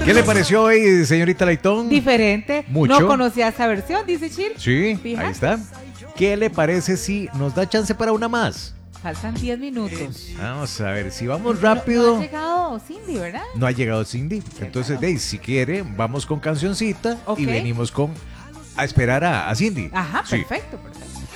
¿Qué le pareció hoy, señorita Leitón? Diferente. Mucho. No conocía esa versión, dice Chir. Sí, Fija. ahí está. ¿Qué le parece si nos da chance para una más? Faltan 10 minutos. Vamos a ver, si vamos No rápido. ha llegado Cindy, ¿verdad? No ha llegado Cindy. Entonces, Dave, si quiere, vamos con cancioncita Ok. y venimos con a esperar a Cindy. Ajá, Sí. perfecto.